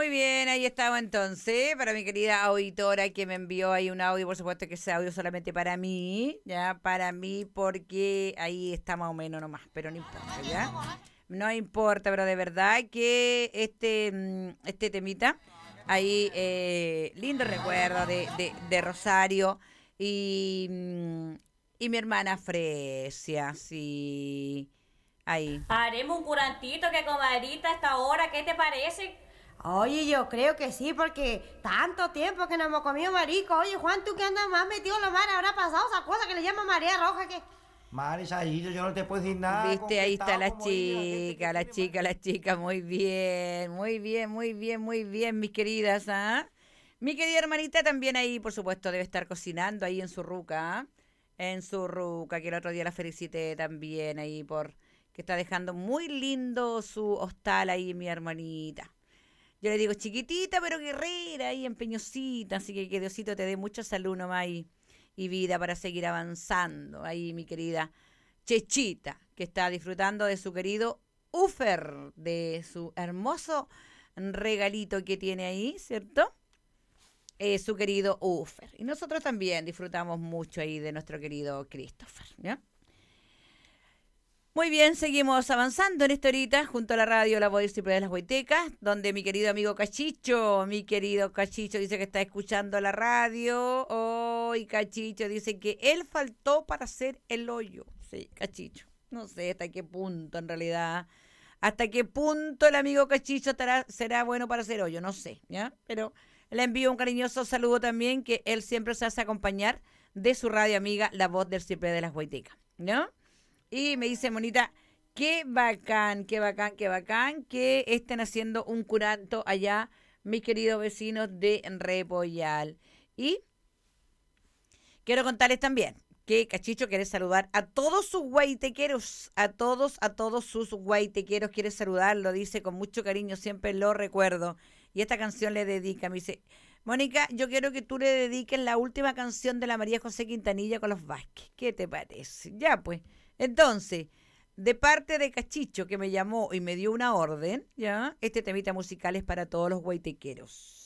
Muy bien, ahí estaba entonces, para mi querida auditora que me envió ahí un audio, por supuesto que ese audio solamente para mí, ya, para mí, porque ahí está más o menos nomás, pero no importa, ¿ya? No importa, pero de verdad que este temita, ahí, lindo recuerdo de Rosario y, y mi hermana Fresia, sí, ahí. Haremos un curantito que comadrita a esta hora, ¿qué te parece? Oye, yo creo que sí, porque tanto tiempo que no hemos comido marisco. Oye, Juan, tú que andas más metido en la mar, habrá pasado esa cosa que le llaman marea roja que... Marisa, ahí yo no te puedo decir nada Viste, ahí está concretado como ella, la gente que tiene más... la chica, muy bien, muy bien, muy bien, muy bien, mis queridas, ¿ah? Mi querida hermanita también ahí, por supuesto, debe estar cocinando ahí en su ruca, ¿ah? En su ruca, que el otro día la felicité también ahí por que está dejando muy lindo su hostal ahí, mi hermanita. Yo le digo chiquitita, pero guerrera y empeñosita, así que Diosito te dé mucha salud nomás y vida para seguir avanzando. Ahí, mi querida Chechita, que está disfrutando de su querido Ufer, de su hermoso regalito que tiene ahí, ¿cierto? Su querido Ufer. Y nosotros también disfrutamos mucho ahí de nuestro querido Christopher, ¿ya? Muy bien, seguimos avanzando en esta horita junto a la radio La Voz Siempre de las Huaytecas, donde mi querido amigo Cachicho dice que está escuchando la radio. Oh, y Cachicho dice que él faltó para hacer el hoyo. Sí, Cachicho. No sé hasta qué punto en realidad, hasta qué punto el amigo Cachicho será bueno para hacer hoyo, no sé, ¿ya? Pero le envío un cariñoso saludo también, que él siempre se hace acompañar de su radio amiga La Voz del Siempre de las Huaytecas, ¿no? Y me dice, Monita, qué bacán, qué bacán, qué bacán que estén haciendo un curanto allá, mis queridos vecinos de Repollal. Y quiero contarles también que Cachicho quiere saludar a todos sus guaitequeros, a todos sus guaitequeros quiere saludar, lo dice con mucho cariño, siempre lo recuerdo. Y esta canción le dedica, me dice, Mónica, yo quiero que tú le dediques la última canción de la María José Quintanilla con los Vázquez. ¿Qué te parece? Ya pues. Entonces, de parte de Cachicho, que me llamó y me dio una orden, ¿ya? Este temita musical es para todos los guaitequeros.